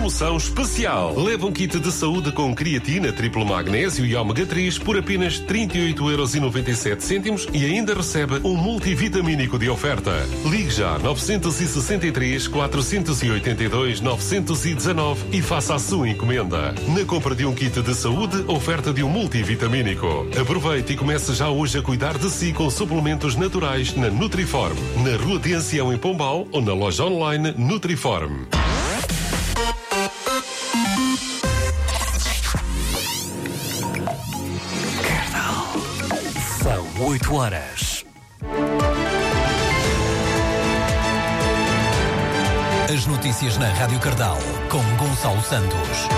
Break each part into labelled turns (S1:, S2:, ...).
S1: promoção especial. Leva um kit de saúde com creatina, triplo magnésio e ômega 3 por apenas 38,97€ e ainda recebe um multivitamínico de oferta. Ligue já 963 482 919 e faça a sua encomenda. Na compra de um kit de saúde, oferta de um multivitamínico. Aproveite e comece já hoje a cuidar de si com suplementos naturais na Nutriform, na Rua de Ancião em Pombal ou na loja online Nutriform.
S2: São 8 horas. As notícias na Rádio Cardal com Gonçalo Santos.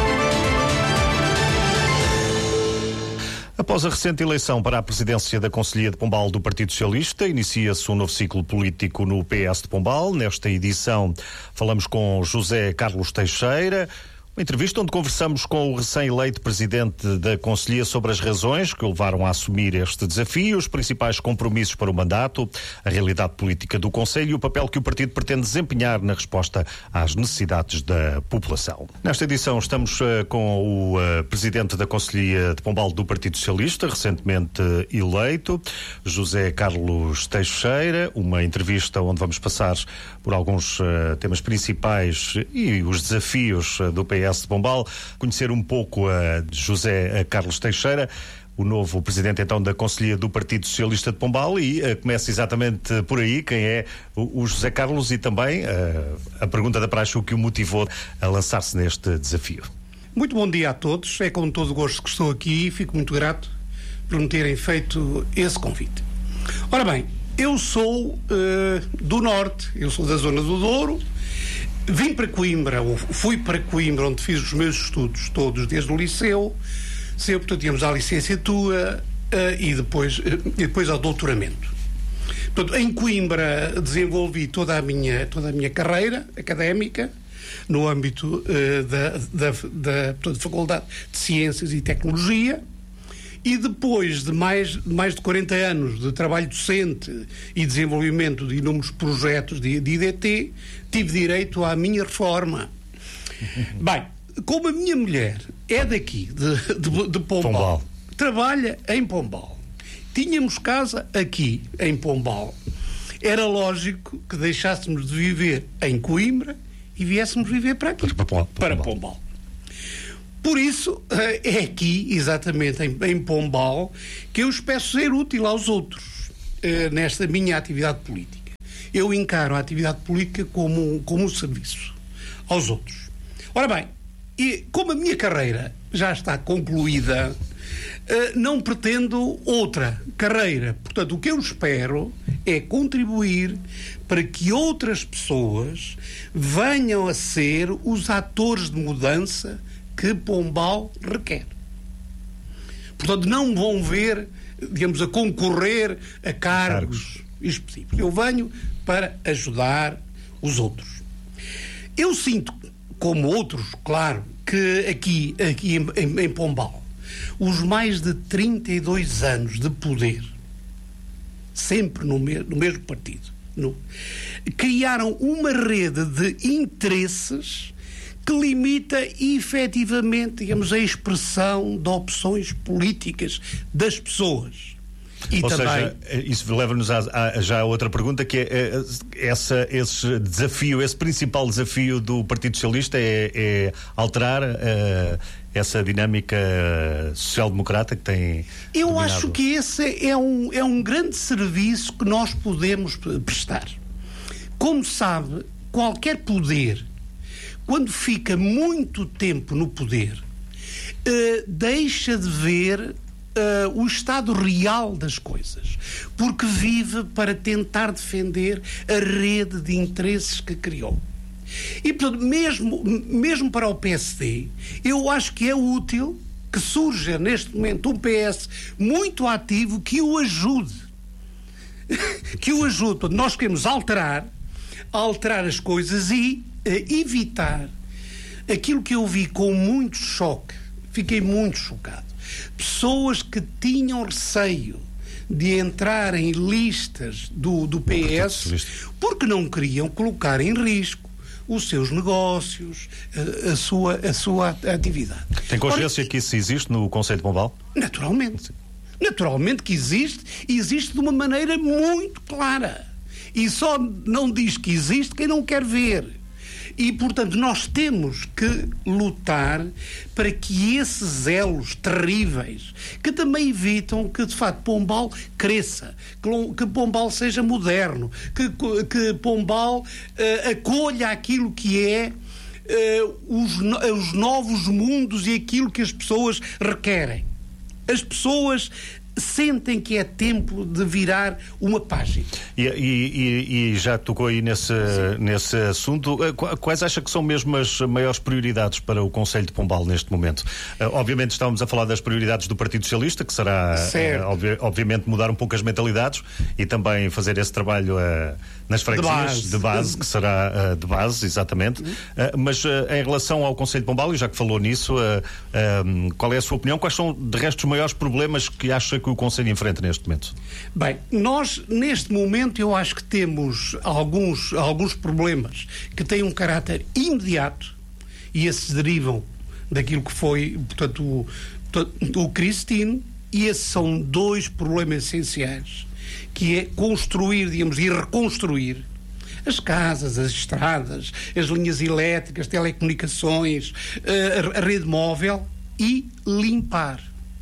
S3: Após a recente eleição para a presidência da Conselhia de Pombal do Partido Socialista, inicia-se um novo ciclo político no PS de Pombal. Nesta edição falamos com José Carlos Teixeira. Uma entrevista onde conversamos com o recém-eleito presidente da Conselhia sobre as razões que o levaram a assumir este desafio, os principais compromissos para o mandato, a realidade política do Conselho e o papel que o partido pretende desempenhar na resposta às necessidades da população. Nesta edição estamos com o presidente da Conselhia de Pombal do Partido Socialista, recentemente eleito, José Carlos Teixeira, uma entrevista onde vamos passar por alguns temas principais e os desafios do PS de Pombal, conhecer um pouco a José Carlos Teixeira, o novo presidente então da Conselhia do Partido Socialista de Pombal, e começa exatamente por aí, quem é o José Carlos e também a pergunta da praxe, o que o motivou a lançar-se neste desafio.
S4: Muito bom dia a todos, é com todo o gosto que estou aqui e fico muito grato por me terem feito esse convite. Ora bem, eu sou do Norte, eu sou da zona do Douro. Vim para Coimbra, ou fui para Coimbra, onde fiz os meus estudos todos, desde o liceu, portanto, íamos à licenciatura e depois ao doutoramento. Portanto, em Coimbra desenvolvi toda a minha carreira académica no âmbito da Faculdade de Ciências e Tecnologia. E depois de mais de 40 anos de trabalho docente e desenvolvimento de inúmeros projetos de IDT, tive direito à minha reforma. Bem, como a minha mulher é daqui, de Pombal, trabalha em Pombal, tínhamos casa aqui em Pombal, era lógico que deixássemos de viver em Coimbra e viéssemos viver para aqui, para Pombal. Por isso, é aqui, exatamente em Pombal, que eu espero ser útil aos outros nesta minha atividade política. Eu encaro a atividade política como um serviço aos outros. Ora bem, e como a minha carreira já está concluída, não pretendo outra carreira. Portanto, o que eu espero é contribuir para que outras pessoas venham a ser os atores de mudança que Pombal requer. Portanto, não vão ver, digamos, a concorrer a cargos específicos. Eu venho para ajudar os outros. Eu sinto, como outros, claro, que aqui em Pombal, os mais de 32 anos de poder, sempre no mesmo partido, criaram uma rede de interesses que limita efetivamente, digamos, a expressão de opções políticas das pessoas. E
S3: Ou
S4: também...
S3: seja, isso leva-nos já a outra pergunta, que é esse desafio, esse principal desafio do Partido Socialista é alterar essa dinâmica social-democrata que tem
S4: Eu
S3: dominado.
S4: acho que esse é um grande serviço que nós podemos prestar. Como sabe, qualquer poder, quando fica muito tempo no poder, deixa de ver o estado real das coisas, porque vive para tentar defender a rede de interesses que criou. E, portanto, mesmo para o PSD, eu acho que é útil que surja neste momento um PS muito ativo que o ajude. Portanto, nós queremos alterar as coisas e evitar aquilo que eu vi com muito choque. Fiquei muito chocado. Pessoas que tinham receio de entrar em listas do PS porque não queriam colocar em risco os seus negócios, a sua atividade.
S3: Tem consciência que isso existe no Concelho de Pombal?
S4: Naturalmente. Naturalmente que existe, e existe de uma maneira muito clara. E só não diz que existe quem não quer ver. E, portanto, nós temos que lutar para que esses elos terríveis, que também evitam que, de facto, Pombal cresça, que Pombal seja moderno, que Pombal acolha aquilo que é os novos mundos e aquilo que as pessoas requerem. As pessoas sentem que é tempo de virar uma página.
S3: E já tocou aí nesse assunto. Quais acha que são mesmo as maiores prioridades para o Concelho de Pombal neste momento? Obviamente estávamos a falar das prioridades do Partido Socialista, que será obviamente mudar um pouco as mentalidades e também fazer esse trabalho nas freguesias de base, que será de base, exatamente. Mas em relação ao Concelho de Pombal, e já que falou nisso, qual é a sua opinião? Quais são, de resto, os maiores problemas que acha que o Concelho enfrenta neste momento?
S4: Bem, nós neste momento eu acho que temos alguns problemas que têm um caráter imediato, e esses derivam daquilo que foi, portanto, o Cristino, e esses são dois problemas essenciais, que é construir, digamos, e reconstruir as casas, as estradas, as linhas elétricas, telecomunicações, a rede móvel, e limpar.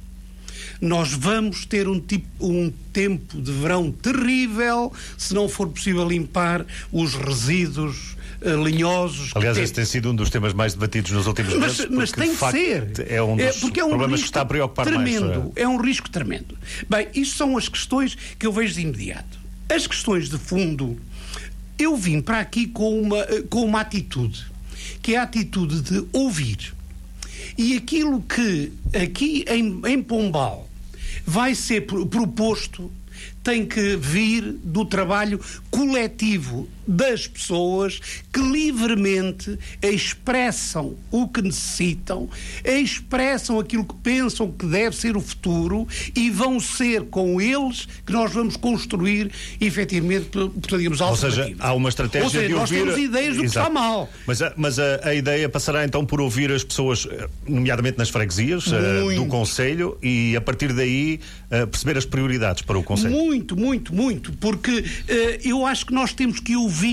S4: Nós vamos ter um tempo de verão terrível se não for possível limpar os resíduos linhosos.
S3: Aliás, esse tem sido um dos temas mais debatidos nos últimos meses.
S4: Mas tem que ser.
S3: É um dos problemas que está a preocupar
S4: tremendo,
S3: mais.
S4: É um risco tremendo. Bem, isto são as questões que eu vejo de imediato. As questões de fundo, eu vim para aqui com uma atitude, que é a atitude de ouvir. E aquilo que aqui em Pombal vai ser proposto tem que vir do trabalho coletivo das pessoas que livremente expressam o que necessitam, expressam aquilo que pensam que deve ser o futuro, e vão ser com eles que nós vamos construir efetivamente, digamos, alternativas.
S3: Ou seja, há uma estratégia de ouvir...
S4: nós temos ideias do que está mal.
S3: Mas a ideia passará então por ouvir as pessoas, nomeadamente nas freguesias do Concelho, e a partir daí perceber as prioridades para o Concelho.
S4: Muito, porque eu acho que nós temos que ouvir.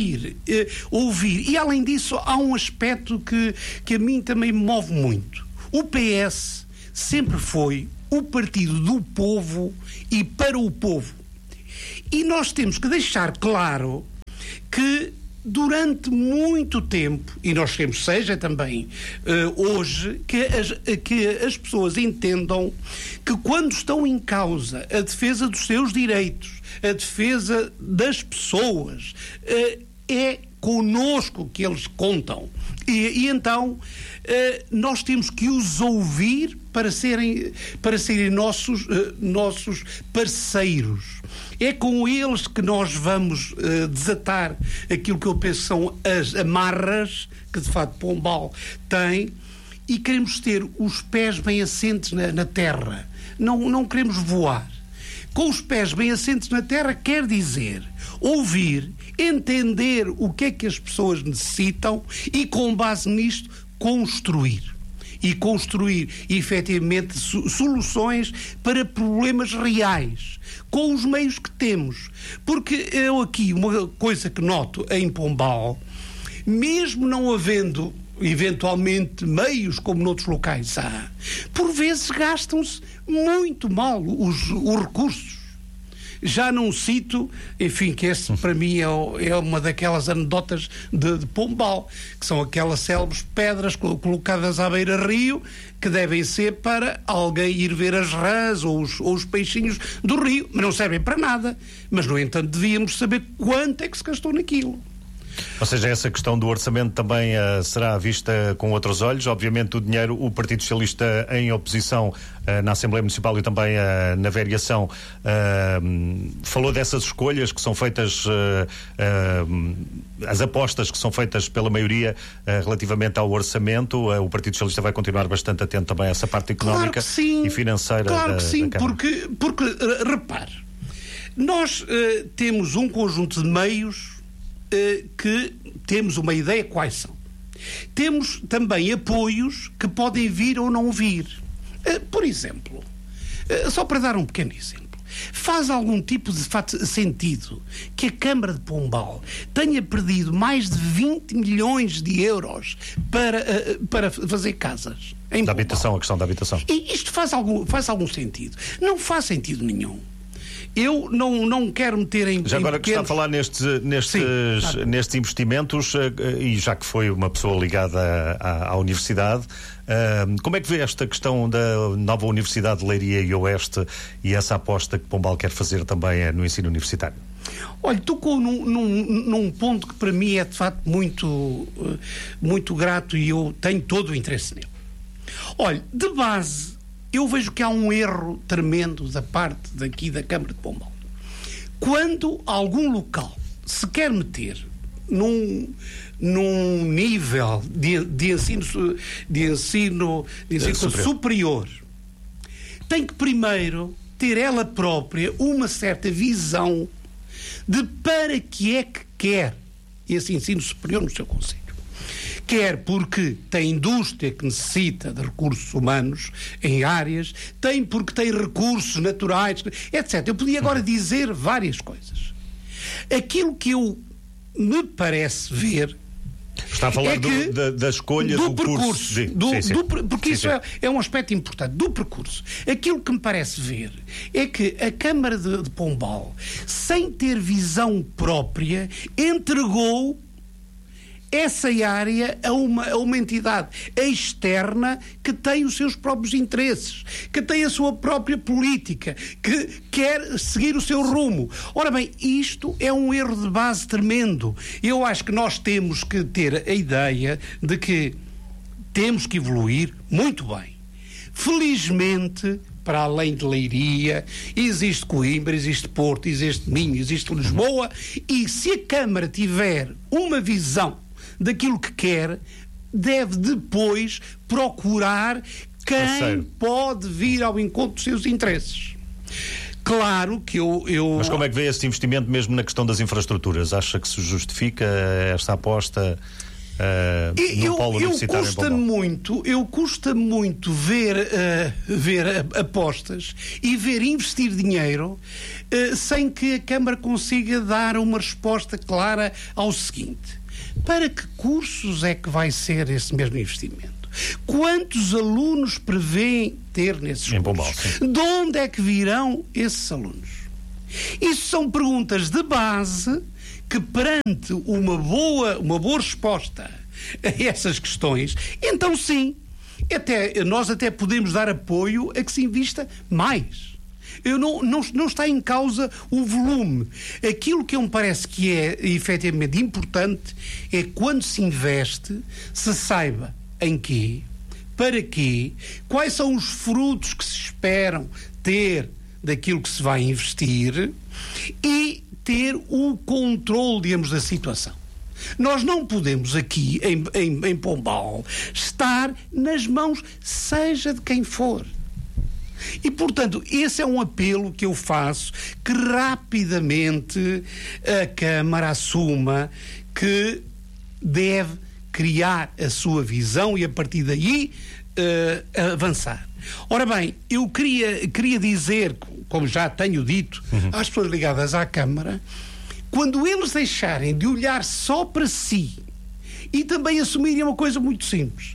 S4: E além disso, há um aspecto que a mim também me move muito. O PS sempre foi o partido do povo e para o povo. E nós temos que deixar claro que durante muito tempo, e nós queremos seja também hoje, que as pessoas entendam que quando estão em causa a defesa dos seus direitos, a defesa das pessoas, é connosco que eles contam. E então nós temos que os ouvir para serem nossos parceiros. É com eles que nós vamos desatar aquilo que eu penso são as amarras que de facto Pombal tem, e queremos ter os pés bem assentes na terra. Não queremos voar. Com os pés bem assentes na terra quer dizer ouvir, entender o que é que as pessoas necessitam e, com base nisto, construir. E construir, efetivamente, soluções para problemas reais, com os meios que temos. Porque eu aqui, uma coisa que noto em Pombal, mesmo não havendo eventualmente meios como noutros locais há, por vezes gastam-se muito mal os recursos. Já não cito, enfim, que esse para mim é uma daquelas anedotas de Pombal, que são aquelas célebres pedras colocadas à beira-rio, que devem ser para alguém ir ver as rãs ou os peixinhos do rio, mas não servem para nada. Mas, no entanto, devíamos saber quanto é que se gastou naquilo.
S3: Ou seja, essa questão do orçamento também será vista com outros olhos. Obviamente o dinheiro, o Partido Socialista em oposição na Assembleia Municipal e também na variação falou dessas escolhas que são feitas, as apostas que são feitas pela maioria relativamente ao orçamento. O Partido Socialista vai continuar bastante atento também a essa parte económica e financeira.
S4: Claro que sim, porque repare, nós temos um conjunto de meios que temos uma ideia quais são. Temos também apoios que podem vir ou não vir. Por exemplo, só para dar um pequeno exemplo, faz algum tipo de sentido que a Câmara de Pombal tenha perdido mais de 20 milhões de euros para fazer casas em
S3: Da
S4: Pombal?
S3: habitação, a questão da habitação.
S4: E isto faz algum sentido? Não faz sentido nenhum. Eu não quero meter em...
S3: Já agora
S4: em
S3: que está a falar nestes investimentos, e já que foi uma pessoa ligada à universidade, como é que vê esta questão da nova Universidade de Leiria e Oeste e essa aposta que Pombal quer fazer também no ensino universitário?
S4: Olha, tocou num ponto que para mim é de facto muito grato e eu tenho todo o interesse nele. Olha, de base, eu vejo que há um erro tremendo da parte daqui da Câmara de Pombal. Quando algum local se quer meter num nível de ensino superior, tem que primeiro ter ela própria uma certa visão de para que é que quer esse ensino superior no seu concelho. Quer porque tem indústria que necessita de recursos humanos em áreas, tem porque tem recursos naturais, etc. Eu podia agora dizer várias coisas. Aquilo que eu me parece ver...
S3: Está a falar da escolha do percurso.
S4: Porque isso é um aspecto importante. Do percurso. Aquilo que me parece ver é que a Câmara de Pombal, sem ter visão própria, entregou essa área a uma entidade externa que tem os seus próprios interesses, que tem a sua própria política, que quer seguir o seu rumo. Ora bem, isto é um erro de base tremendo. Eu acho que nós temos que ter a ideia de que temos que evoluir muito bem. Felizmente, para além de Leiria, existe Coimbra, existe Porto, existe Minho, existe Lisboa, e se a Câmara tiver uma visão daquilo que quer, deve depois procurar quem pode vir ao encontro dos seus interesses. Claro que eu...
S3: Mas como é que vê este investimento mesmo na questão das infraestruturas? Acha que se justifica esta aposta no polo universitário em Pombal?
S4: Eu custa muito ver apostas e ver investir dinheiro sem que a Câmara consiga dar uma resposta clara ao seguinte: para que cursos é que vai ser esse mesmo investimento? Quantos alunos prevêem ter nesses cursos?
S3: Pombal,
S4: de onde é que virão esses alunos? Isso são perguntas de base que, perante uma boa resposta a essas questões, então sim, nós até podemos dar apoio a que se invista mais. Não está em causa o volume. Aquilo que me parece que é efetivamente importante é quando se investe, se saiba em quê, para quê, quais são os frutos que se esperam ter daquilo que se vai investir e ter o controle, digamos, da situação. Nós não podemos aqui, em Pombal, estar nas mãos, seja de quem for. E, portanto, esse é um apelo que eu faço, que rapidamente a Câmara assuma que deve criar a sua visão e, a partir daí, avançar. Ora bem, eu queria dizer, como já tenho dito, às pessoas ligadas à Câmara, quando eles deixarem de olhar só para si e também assumirem uma coisa muito simples.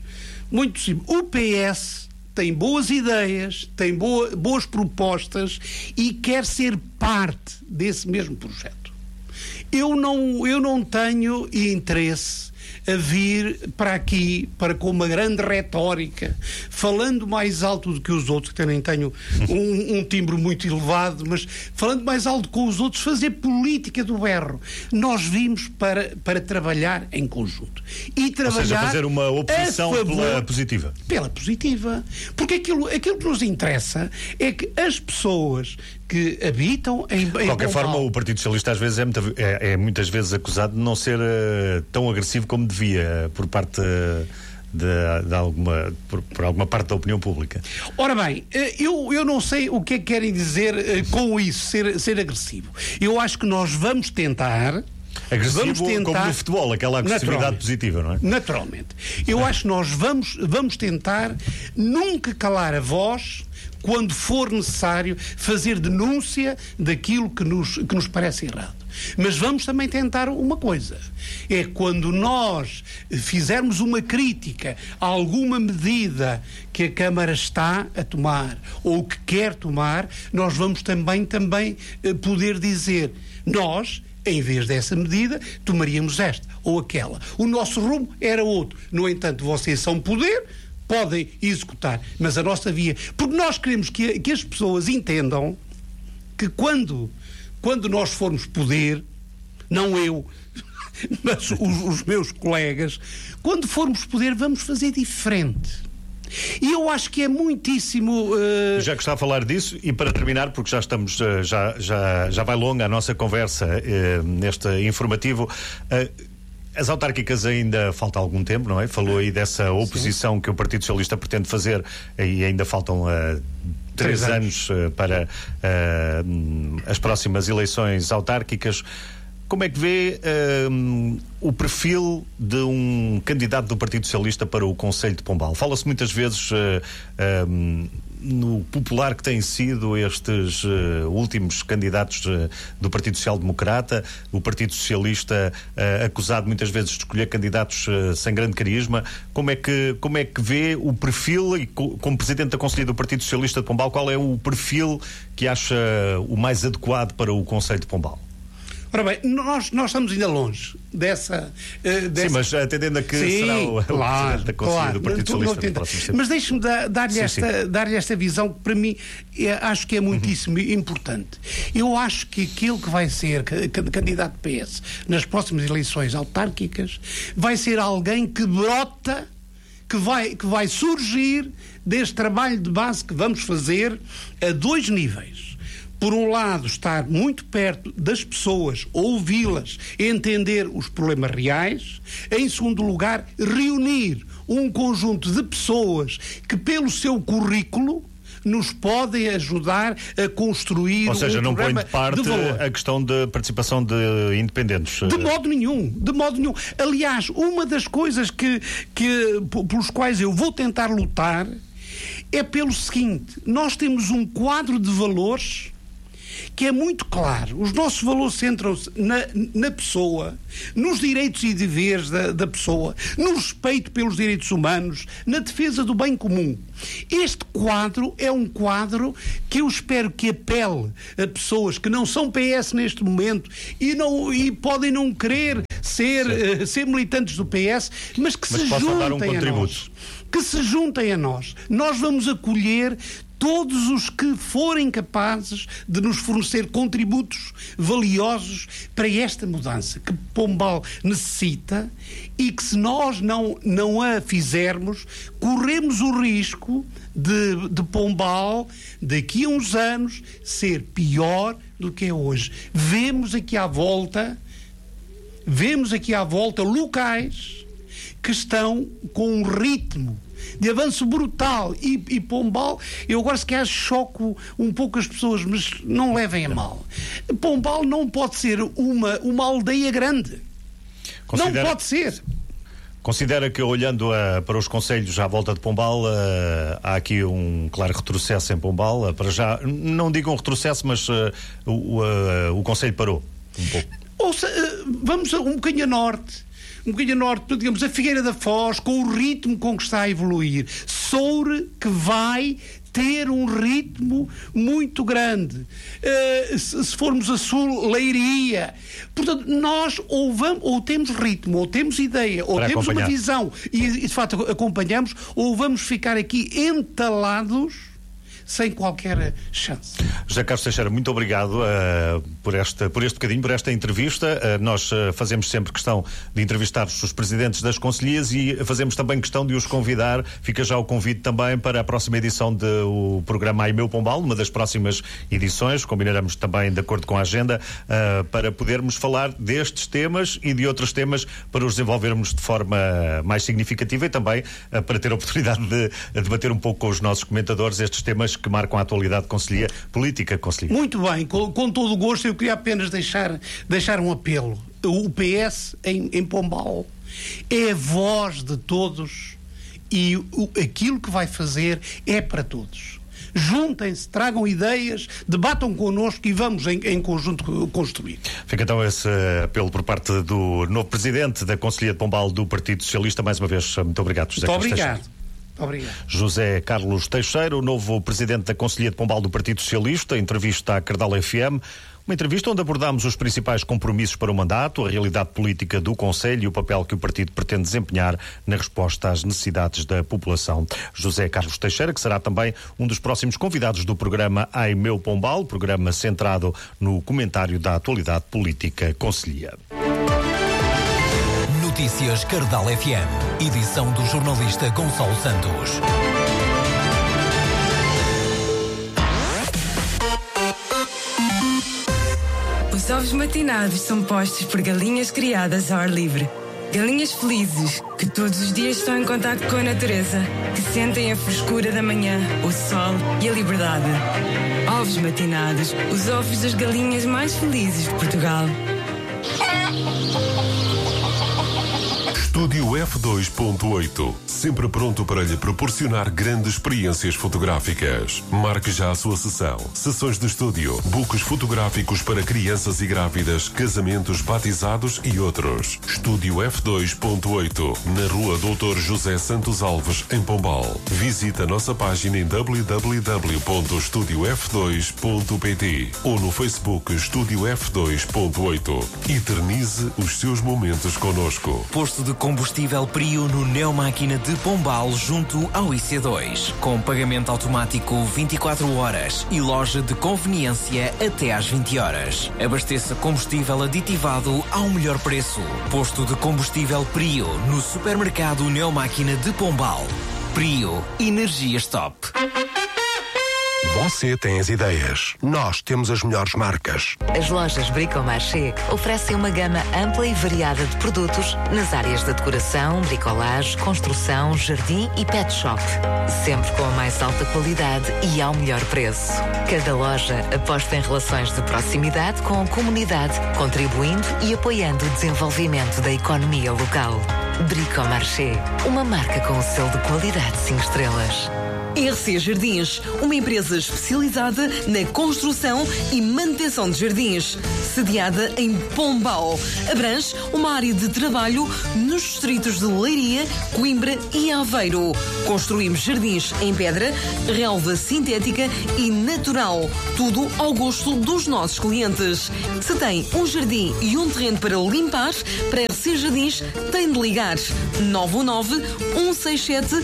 S4: O PS tem boas ideias, tem boas propostas e quer ser parte desse mesmo projeto. Eu não tenho interesse a vir para aqui, com uma grande retórica, falando mais alto do que os outros, que também tenho um timbre muito elevado, mas falando mais alto com os outros, fazer política do berro. Nós vimos para trabalhar em conjunto. E trabalhar,
S3: ou seja, fazer uma oposição pela positiva.
S4: Pela positiva. Porque aquilo que nos interessa é que as pessoas que habitam em
S3: de qualquer forma, o Partido Socialista às vezes é muitas vezes acusado de não ser tão agressivo como devia por parte por alguma parte da opinião pública.
S4: Ora bem, eu não sei o que é que querem dizer com isso, ser agressivo. Eu acho que nós vamos tentar
S3: Agressivo como no futebol, aquela agressividade positiva, não é?
S4: Naturalmente. Eu acho que nós vamos tentar nunca calar a voz quando for necessário fazer denúncia daquilo que nos parece errado. Mas vamos também tentar uma coisa, é quando nós fizermos uma crítica a alguma medida que a Câmara está a tomar ou que quer tomar, nós vamos também poder dizer, nós, em vez dessa medida, tomaríamos esta ou aquela. O nosso rumo era outro. No entanto, vocês são poder, podem executar, mas a nossa via... Porque nós queremos que as pessoas entendam que quando nós formos poder, não eu, mas os meus colegas, quando formos poder, vamos fazer diferente. E eu acho que é muitíssimo...
S3: Já que está a falar disso, e para terminar, porque já estamos, já vai longa a nossa conversa neste informativo, as autárquicas ainda falta algum tempo, não é? Falou aí dessa oposição que o Partido Socialista pretende fazer, e ainda faltam 3 anos para as próximas eleições autárquicas. Como é que vê o perfil de um candidato do Partido Socialista para o Conselho de Pombal? Fala-se muitas vezes no popular que têm sido estes últimos candidatos do Partido Social Democrata, o Partido Socialista acusado muitas vezes de escolher candidatos sem grande carisma. Como é que vê o perfil, e como Presidente da Conselhia do Partido Socialista de Pombal, qual é o perfil que acha o mais adequado para o Conselho de Pombal?
S4: Ora bem, nós estamos ainda longe dessa...
S3: Sim, mas atendendo a que será o Presidente da Conselhia do Partido Socialista.
S4: Mas deixe-me dar-lhe esta visão que para mim acho que é muitíssimo importante. Eu acho que aquele que vai ser candidato PS nas próximas eleições autárquicas vai ser alguém que brota, que vai surgir deste trabalho de base que vamos fazer a 2 níveis. Por um lado, estar muito perto das pessoas, ouvi-las, entender os problemas reais. Em segundo lugar, reunir um conjunto de pessoas que, pelo seu currículo, nos podem ajudar a construir
S3: Ou seja, não põe de parte
S4: valor.
S3: A questão de participação de independentes.
S4: De modo nenhum. Aliás, uma das coisas pelos quais eu vou tentar lutar é pelo seguinte: nós temos um quadro de valores que é muito claro. Os nossos valores centram-se na pessoa, nos direitos e deveres da pessoa, no respeito pelos direitos humanos, na defesa do bem comum. Este quadro é um quadro que eu espero que apele a pessoas que não são PS neste momento e podem não querer ser militantes do PS, mas que se juntem a nós. Que se juntem a nós. Nós vamos acolher todos os que forem capazes de nos fornecer contributos valiosos para esta mudança que Pombal necessita, e que se nós não a fizermos, corremos o risco de Pombal, daqui a uns anos, ser pior do que é hoje. Vemos aqui à volta locais que estão com um ritmo de avanço brutal e Pombal, eu agora se calhar choco um pouco as pessoas, mas não levem a mal. Pombal não pode ser uma aldeia grande. Não pode ser.
S3: Considera que, olhando para os concelhos à volta de Pombal, há aqui um claro retrocesso em Pombal? Para já, não digo um retrocesso, mas o concelho parou um pouco.
S4: Ouça, vamos um bocadinho a norte, digamos, a Figueira da Foz, com o ritmo com que está a evoluir. Soure, que vai ter um ritmo muito grande. Se formos a sul, Leiria. Portanto, nós ou temos ritmo, ou temos ideia, ou temos uma visão e de facto acompanhamos, ou vamos ficar aqui entalados sem qualquer chance.
S3: José Carlos Teixeira, muito obrigado por este bocadinho, por esta entrevista. Nós fazemos sempre questão de entrevistar os presidentes das concelhias e fazemos também questão de os convidar. Fica já o convite também para a próxima edição do programa Ai Meu Pombal, uma das próximas edições, combinaremos também de acordo com a agenda, para podermos falar destes temas e de outros temas, para os desenvolvermos de forma mais significativa e também para ter a oportunidade de debater um pouco com os nossos comentadores estes temas temas que marcam a atualidade política, conselheiro.
S4: Muito bem, com todo o gosto, eu queria apenas deixar um apelo. O PS em Pombal é a voz de todos e aquilo que vai fazer é para todos. Juntem-se, tragam ideias, debatam connosco e vamos em conjunto construir.
S3: Fica então esse apelo por parte do novo presidente da Conselhia de Pombal do Partido Socialista. Mais uma vez, muito obrigado, José Carlos Teixeira.
S4: Obrigado.
S3: José Carlos Teixeira, o novo presidente da Conselhia de Pombal do Partido Socialista, entrevista à Cardal FM. Uma entrevista onde abordámos os principais compromissos para o mandato, a realidade política do Conselho e o papel que o partido pretende desempenhar na resposta às necessidades da população. José Carlos Teixeira, que será também um dos próximos convidados do programa Ai Meu Pombal, programa centrado no comentário da atualidade política concelhia.
S2: Notícias Cardal FM, edição do jornalista Gonçalo Santos.
S5: Os ovos matinados são postos por galinhas criadas ao ar livre. Galinhas felizes, que todos os dias estão em contacto com a natureza, que sentem a frescura da manhã, o sol e a liberdade. Ovos matinados, os ovos das galinhas mais felizes de Portugal.
S1: Estúdio F2.8, sempre pronto para lhe proporcionar grandes experiências fotográficas. Marque já a sua sessão. Sessões de estúdio, books fotográficos para crianças e grávidas, casamentos, batizados e outros. Estúdio F2.8, na Rua Doutor José Santos Alves, em Pombal. Visite a nossa página em www.estudiov2.pt ou no Facebook Estúdio F2.8. Eternize os seus momentos connosco.
S6: Posto de combustível Prio no Neomáquina de Pombal, junto ao IC2. Com pagamento automático 24 horas e loja de conveniência até às 20 horas. Abasteça combustível aditivado ao melhor preço. Posto de combustível Prio no supermercado Neomáquina de Pombal. Prio, energias top.
S7: Você tem as ideias. Nós temos as melhores marcas.
S8: As lojas Bricomarché oferecem uma gama ampla e variada de produtos nas áreas da decoração, bricolagem, construção, jardim e pet shop. Sempre com a mais alta qualidade e ao melhor preço. Cada loja aposta em relações de proximidade com a comunidade, contribuindo e apoiando o desenvolvimento da economia local. Bricomarché, uma marca com o selo de qualidade 5 estrelas.
S9: RC Jardins, uma empresa especializada na construção e manutenção de jardins, sediada em Pombal. Abrange uma área de trabalho nos distritos de Leiria, Coimbra e Aveiro. Construímos jardins em pedra, relva sintética e natural, tudo ao gosto dos nossos clientes. Se tem um jardim e um terreno para limpar, para RC Jardins tem de ligar 919 167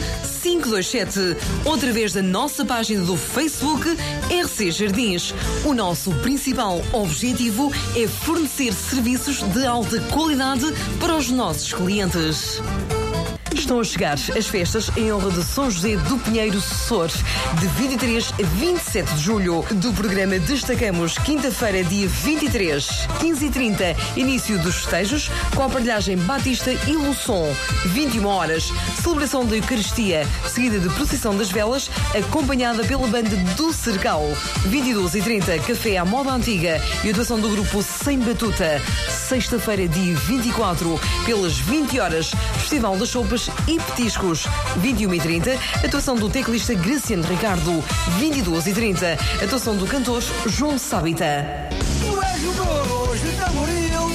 S9: 527 ou através da nossa página do Facebook RC Jardins. O nosso principal objetivo é fornecer serviços de alta qualidade para os nossos clientes. Estão a chegar as festas em honra de São José do Pinheiro Sucessor, de 23 a 27 de julho. Do programa destacamos quinta-feira, dia 23, 15h30, início dos festejos, com a aparelhagem Batista e Luçon. 21 horas, celebração da Eucaristia, seguida de procissão das velas, acompanhada pela banda do Cercal. 22h30, café à moda antiga e atuação do grupo Sem Batuta. Sexta-feira, dia 24, pelas 20 horas, Festival das Sopas e Petiscos. 21h30, atuação do teclista Graciano Ricardo. 22h30, atuação do cantor João Sábita.
S10: Tu és o meu arroz de tamboril,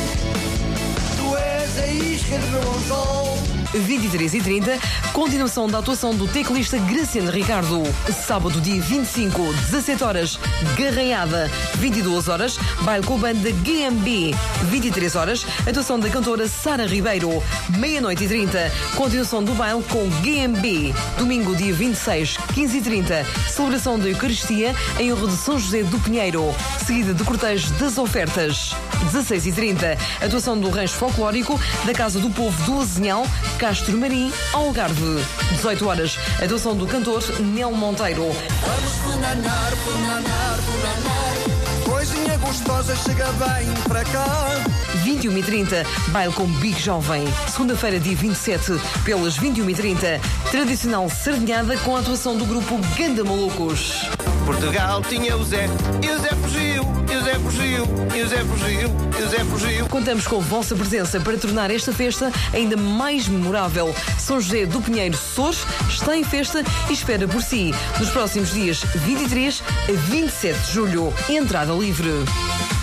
S10: tu és a isca do meu anzol.
S9: 23h30, continuação da atuação do teclista Graciano Ricardo. Sábado, dia 25, 17 horas, Garranhada. 22 horas, baile com a banda GMB. 23 horas, atuação da cantora Sara Ribeiro. Meia-noite e 30, continuação do baile com GMB. Domingo, dia 26, 15h30, celebração da Eucaristia em honra de São José do Pinheiro, seguida de cortejo das ofertas. 16h30, atuação do rancho folclórico da Casa do Povo do Azinhal, Castro Marim, Algarve. 18 horas, atuação do cantor Nel Monteiro.
S10: Vamos funanar, funanar, funanar. Foi coisinha gostosa chega bem para cá.
S9: 21h30, baile com Big Jovem. Segunda-feira, dia 27, pelas 21h30, tradicional sardinhada com a atuação do grupo Ganda Malucos.
S10: Portugal tinha o Zé, e o Zé fugiu, e o Zé fugiu, e o Zé fugiu, e o Zé fugiu.
S9: Contamos com a vossa presença para tornar esta festa ainda mais memorável. São José do Pinheiro Sores está em festa e espera por si nos próximos dias 23 a 27 de julho. Entrada livre.